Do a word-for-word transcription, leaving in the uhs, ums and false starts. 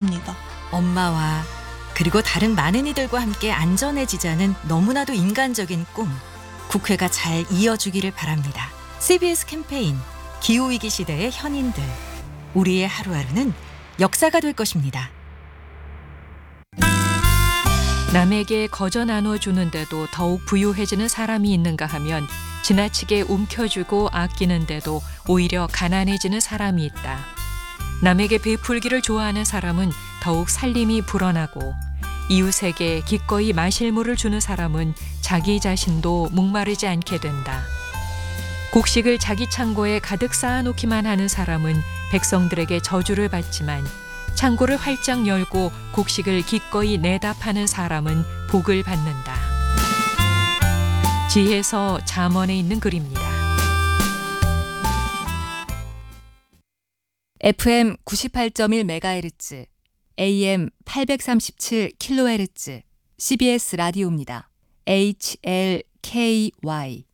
꿈입니다. 엄마와 그리고 다른 많은 이들과 함께 안전해지자는 너무나도 인간적인 꿈. 국회가 잘 이어주기를 바랍니다. 씨비에스 캠페인 기후위기 시대의 현인들. 우리의 하루하루는 역사가 될 것입니다. 남에게 거저 나눠주는데도 더욱 부유해지는 사람이 있는가 하면 지나치게 움켜쥐고 아끼는데도 오히려 가난해지는 사람이 있다. 남에게 베풀기를 좋아하는 사람은 더욱 살림이 불어나고 이웃에게 기꺼이 마실 물을 주는 사람은 자기 자신도 목마르지 않게 된다. 곡식을 자기 창고에 가득 쌓아놓기만 하는 사람은 백성들에게 저주를 받지만 창고를 활짝 열고 곡식을 기꺼이 내다 파는 사람은 복을 받는다. 지혜서 잠언에 있는 글입니다. 에프엠 구십팔 점 일 메가헤르츠, 에이엠 팔백삼십칠 킬로헤르츠, 씨비에스 라디오입니다. 에이치엘케이와이